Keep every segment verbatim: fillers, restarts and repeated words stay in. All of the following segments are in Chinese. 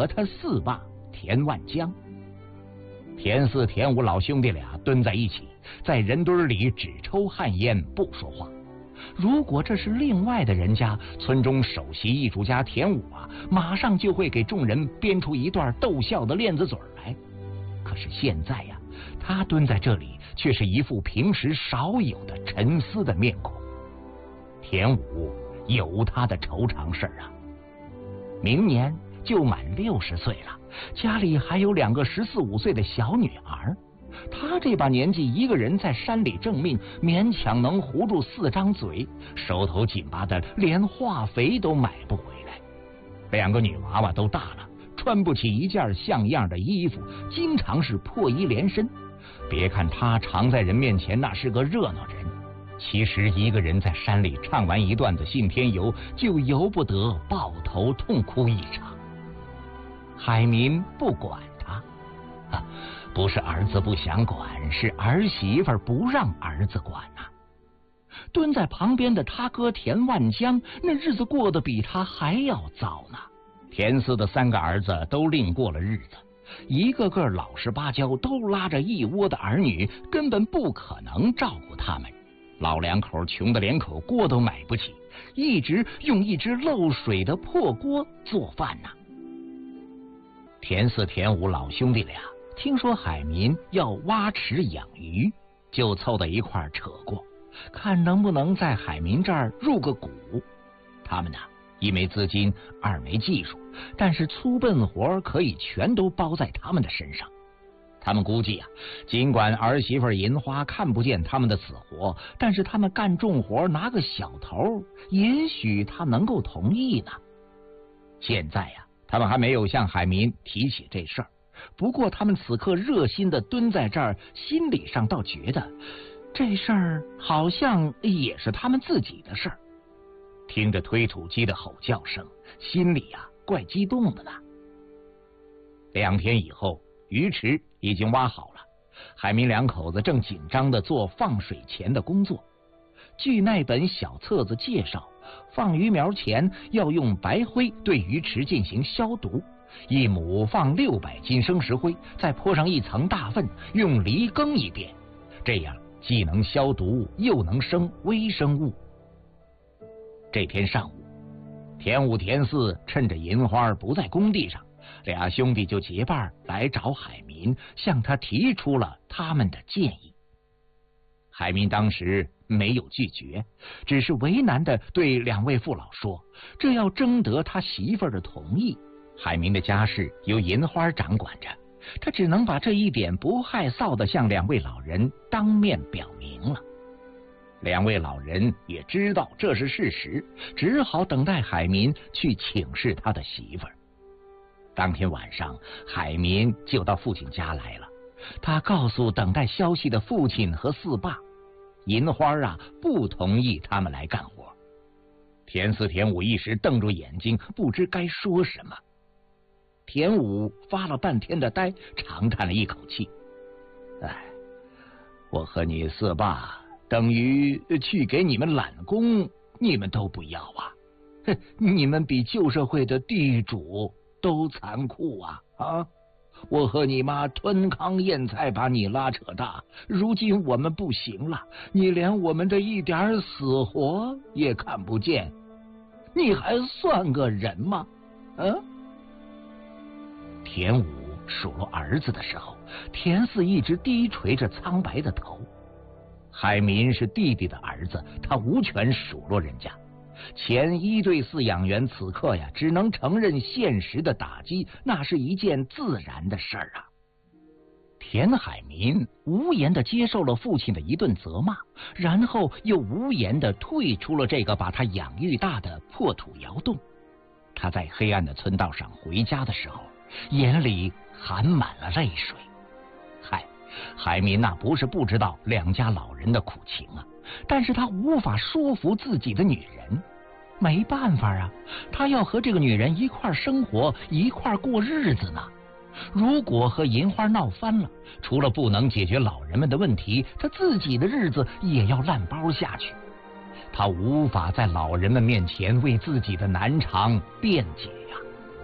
和他四爸田万江。田四、田五老兄弟俩蹲在一起，在人堆里只抽旱烟，不说话。如果这是另外的人家，村中首席艺术家田五啊，马上就会给众人编出一段逗笑的链子嘴来。可是现在呀、啊，他蹲在这里，却是一副平时少有的沉思的面孔。田五有他的愁肠事啊，明年就满六十岁了，家里还有两个十四五岁的小女儿。他这把年纪一个人在山里挣命，勉强能糊住四张嘴，手头紧巴的连化肥都买不回来。两个女娃娃都大了，穿不起一件像样的衣服，经常是破衣连身。别看他常在人面前那是个热闹人，其实一个人在山里唱完一段子信天游，就由不得抱头痛哭一场。海民不管他啊，不是儿子不想管，是儿媳妇不让儿子管呐、啊。蹲在旁边的他哥田万江，那日子过得比他还要糟呢。田四的三个儿子都另过了日子，一个个老实巴交，都拉着一窝的儿女，根本不可能照顾他们。老两口穷得连口锅都买不起，一直用一只漏水的破锅做饭呢、啊。田四、田五老兄弟俩听说海民要挖池养鱼，就凑到一块扯过，看能不能在海民这儿入个股。他们呢，一没资金，二没技术，但是粗笨活可以全都包在他们的身上。他们估计啊，尽管儿媳妇银花看不见他们的死活，但是他们干重活拿个小头，也许他能够同意呢。现在呀、啊，他们还没有向海民提起这事儿。不过他们此刻热心的蹲在这儿，心理上倒觉得这事儿好像也是他们自己的事儿。听着推土机的吼叫声，心里啊怪激动的呢。两天以后，鱼池已经挖好了，海民两口子正紧张的做放水前的工作。据那本小册子介绍，放鱼苗前要用白灰对鱼池进行消毒，一亩放六百斤生石灰，再泼上一层大粪，用犁耕一遍，这样既能消毒，又能生微生物。这天上午，田五、田四趁着银花不在工地上，俩兄弟就结伴来找海民，向他提出了他们的建议。海民当时没有拒绝，只是为难的对两位父老说，这要征得他媳妇儿的同意。海民的家事由银花掌管着，他只能把这一点不害臊的向两位老人当面表明了。两位老人也知道这是事实，只好等待海民去请示他的媳妇儿。当天晚上，海民就到父亲家来了。他告诉等待消息的父亲和四爸，银花啊不同意他们来干活。田四、田五一时瞪住眼睛，不知该说什么。田五发了半天的呆，长叹了一口气：“哎，我和你四爸等于去给你们揽工，你们都不要啊！哼，你们比旧社会的地主都残酷啊！啊，我和你妈吞糠咽菜把你拉扯大，如今我们不行了，你连我们的一点死活也看不见，你还算个人吗？嗯、啊？”田五数落儿子的时候，田四一直低垂着苍白的头。海民是弟弟的儿子，他无权数落人家。前一对饲养员此刻呀，只能承认现实的打击，那是一件自然的事儿啊。田海民无言的接受了父亲的一顿责骂，然后又无言的退出了这个把他养育大的破土窑洞。他在黑暗的村道上回家的时候，眼里含满了泪水。嗨，海民那不是不知道两家老人的苦情啊，但是他无法说服自己的女人。没办法啊，他要和这个女人一块生活，一块过日子呢。如果和银花闹翻了，除了不能解决老人们的问题，他自己的日子也要烂包下去。他无法在老人们面前为自己的难偿辩解呀。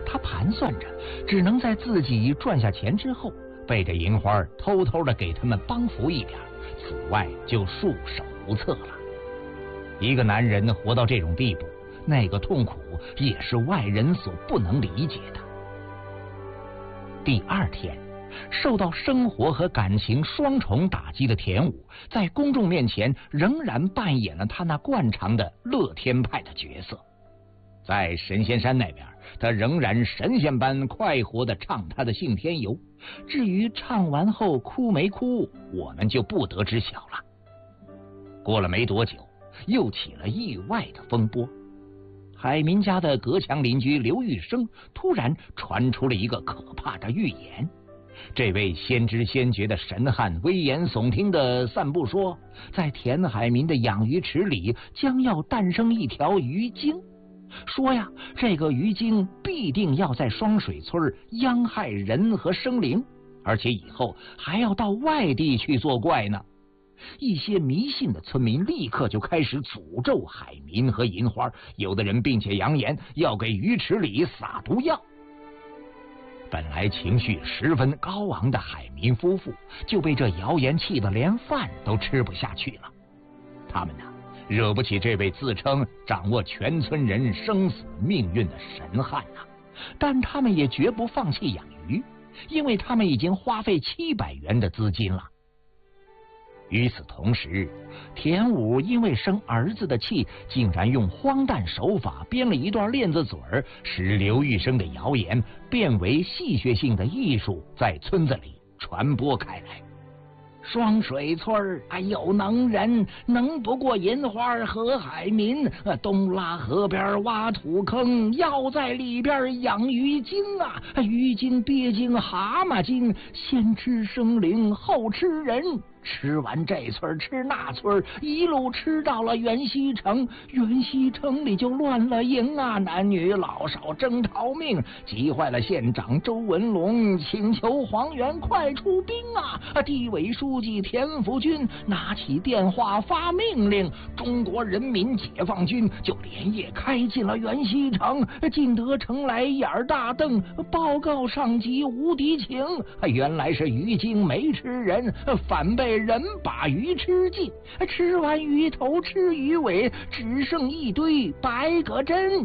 他盘算着，只能在自己赚下钱之后，背着银花偷偷的给他们帮扶一点，此外就束手无策了。一个男人活到这种地步，那个痛苦也是外人所不能理解的。第二天，受到生活和感情双重打击的田武，在公众面前仍然扮演了他那惯常的乐天派的角色。在神仙山那边，他仍然神仙般快活地唱他的信天游，至于唱完后哭没哭，我们就不得知晓了。过了没多久，又起了意外的风波。海民家的隔墙邻居刘玉生突然传出了一个可怕的预言。这位先知先觉的神汉危言耸听的散布说，在田海民的养鱼池里将要诞生一条鱼精，说呀，这个鱼精必定要在双水村殃害人和生灵，而且以后还要到外地去作怪呢。一些迷信的村民立刻就开始诅咒海民和银花，有的人并且扬言要给鱼池里撒毒药。本来情绪十分高昂的海民夫妇就被这谣言气得连饭都吃不下去了。他们呢，惹不起这位自称掌握全村人生死命运的神汉啊，但他们也绝不放弃养鱼，因为他们已经花费七百元的资金了。与此同时，田武因为生儿子的气，竟然用荒诞手法编了一段链子嘴儿，使刘玉生的谣言变为戏谑性的艺术，在村子里传播开来。双水村啊，有能人，能不过银花和海民，东拉河边挖土坑，要在里边养鱼精啊，鱼精鳖精蛤蟆精，先吃生灵后吃人，吃完这村吃那村，一路吃到了元溪城，元溪城里就乱了营啊，男女老少争逃命，急坏了县长周文龙，请求黄元快出兵啊！地委书记田福军拿起电话发命令，中国人民解放军就连夜开进了元溪城，进得城来眼大瞪，报告上级无敌情，原来是鱼精没吃人，反被人把鱼吃尽，吃完鱼头吃鱼尾，只剩一堆白葛针。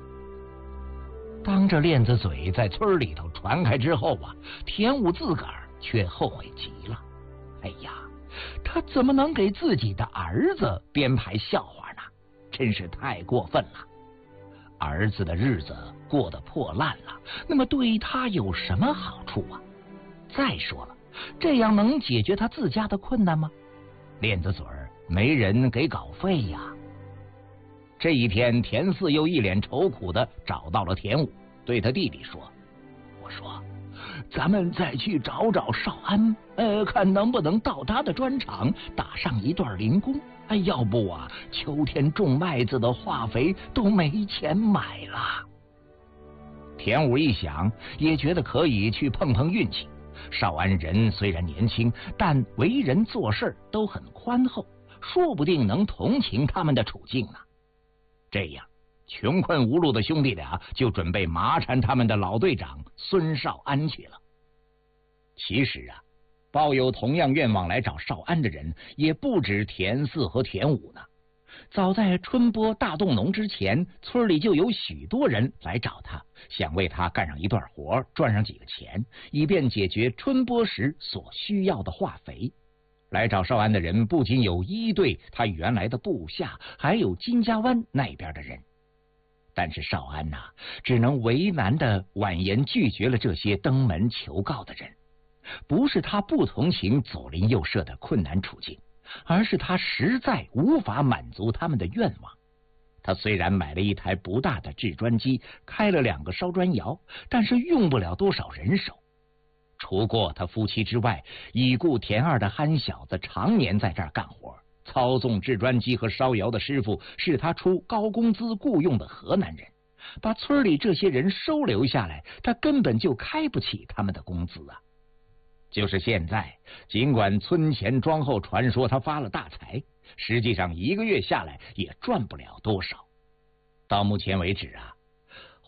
当这链子嘴在村里头传开之后啊，田武自个儿却后悔极了。哎呀，他怎么能给自己的儿子编排笑话呢？真是太过分了。儿子的日子过得破烂了，那么对他有什么好处啊？再说了，这样能解决他自家的困难吗？链子嘴儿没人给稿费呀。这一天，田四又一脸愁苦的找到了田武，对他弟弟说：“我说，咱们再去找找少安，呃，看能不能到他的砖厂打上一段零工。哎，要不啊，秋天种麦子的化肥都没钱买了。”田武一想，也觉得可以去碰碰运气。少安人虽然年轻，但为人做事都很宽厚，说不定能同情他们的处境呢。这样，穷困无路的兄弟俩就准备麻缠他们的老队长孙少安去了。其实啊，抱有同样愿望来找少安的人也不止田四和田五呢。早在春播大动农之前，村里就有许多人来找他，想为他干上一段活，赚上几个钱，以便解决春播时所需要的化肥。来找少安的人不仅有一队他原来的部下，还有金家湾那边的人。但是少安呐、啊，只能为难的婉言拒绝了这些登门求告的人。不是他不同情左邻右舍的困难处境，而是他实在无法满足他们的愿望。他虽然买了一台不大的制砖机，开了两个烧砖窑，但是用不了多少人手。除过他夫妻之外，已故田二的憨小子常年在这儿干活，操纵制砖机和烧窑的师傅是他出高工资雇用的河南人。把村里这些人收留下来，他根本就开不起他们的工资啊。就是现在，尽管村前庄后传说他发了大财，实际上一个月下来也赚不了多少。到目前为止啊，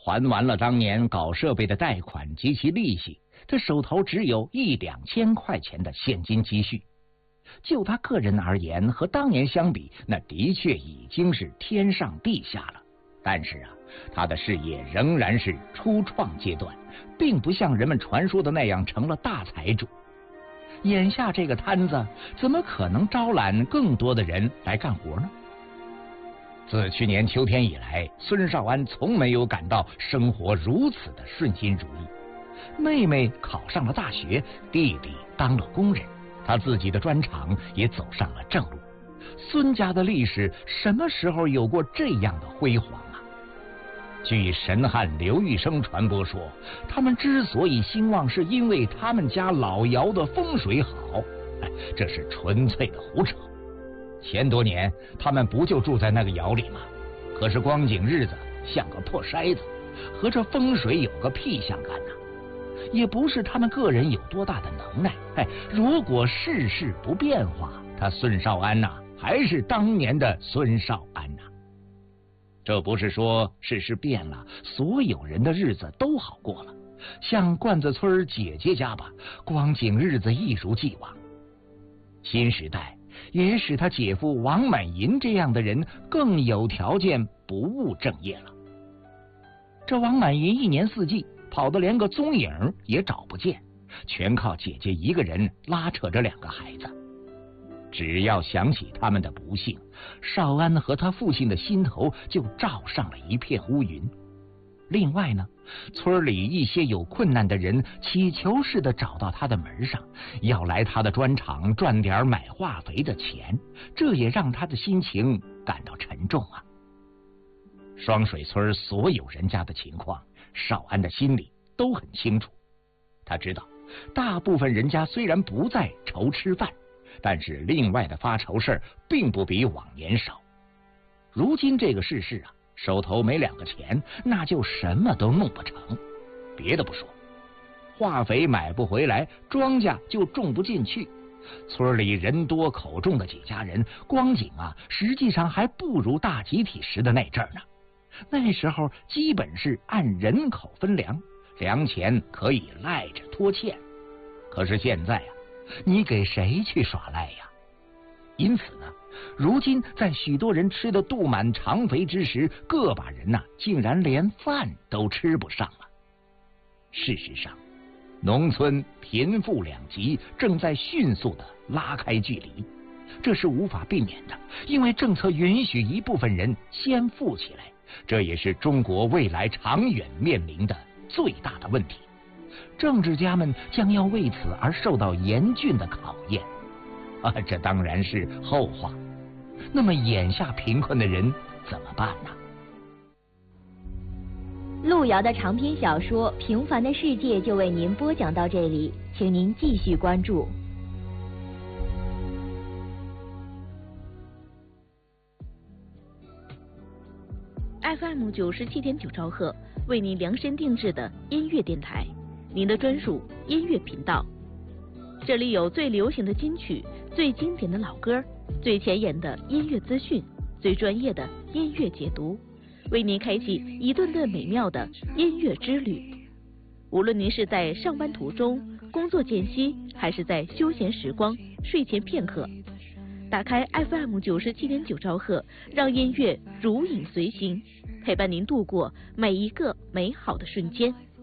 还完了当年搞设备的贷款及其利息，他手头只有一两千块钱的现金积蓄。就他个人而言，和当年相比，那的确已经是天上地下了。但是啊，他的事业仍然是初创阶段，并不像人们传说的那样成了大财主。眼下这个摊子怎么可能招揽更多的人来干活呢？自去年秋天以来，孙少安从没有感到生活如此的顺心如意。妹妹考上了大学，弟弟当了工人，他自己的砖厂也走上了正路。孙家的历史什么时候有过这样的辉煌啊？据神汉刘玉生传播说，他们之所以兴旺，是因为他们家老窑的风水好。哎，这是纯粹的胡扯。前多年他们不就住在那个窑里吗？可是光景日子像个破筛子，和这风水有个屁相干呢、啊？也不是他们个人有多大的能耐。哎，如果世事不变化，他孙少安呐、啊，还是当年的孙少安呐、啊。这不是说世事变了，所有人的日子都好过了。像罐子村姐姐家吧，光景日子一如既往。新时代也使他姐夫王满银这样的人更有条件不务正业了。这王满银一年四季跑得连个踪影也找不见，全靠姐姐一个人拉扯着两个孩子。只要想起他们的不幸，少安和他父亲的心头就罩上了一片乌云。另外呢，村里一些有困难的人乞求似的找到他的门上，要来他的砖厂赚点买化肥的钱，这也让他的心情感到沉重啊。双水村所有人家的情况，少安的心里都很清楚。他知道，大部分人家虽然不再愁吃饭，但是另外的发愁事儿并不比往年少。如今这个世事啊，手头没两个钱，那就什么都弄不成。别的不说，化肥买不回来，庄稼就种不进去。村里人多口重的几家人，光景啊，实际上还不如大集体时的那阵儿呢。那时候基本是按人口分粮，粮钱可以赖着拖欠。可是现在啊，你给谁去耍赖呀？因此呢，如今在许多人吃得肚满肠肥之时，个把人呐、啊，竟然连饭都吃不上了。事实上，农村贫富两极正在迅速的拉开距离，这是无法避免的，因为政策允许一部分人先富起来，这也是中国未来长远面临的最大的问题。政治家们将要为此而受到严峻的考验啊，这当然是后话。那么眼下贫困的人怎么办呢？ 路遥的长篇小说《平凡的世界》就为您播讲到这里，请您继续关注。 F M 九十七点九兆赫为您量身定制的音乐电台，您的专属音乐频道。这里有最流行的金曲、最经典的老歌、最前沿的音乐资讯、最专业的音乐解读，为您开启一段段美妙的音乐之旅。无论您是在上班途中、工作间隙，还是在休闲时光、睡前片刻，打开 F M 九十七点九兆赫，让音乐如影随形，陪伴您度过每一个美好的瞬间。